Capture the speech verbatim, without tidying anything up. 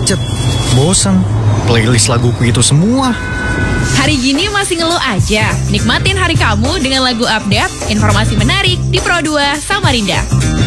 macet, bosan, playlist laguku itu semua. Hari gini masih ngeluh aja? Nikmatin hari kamu dengan lagu update, informasi menarik di Pro dua Samarinda.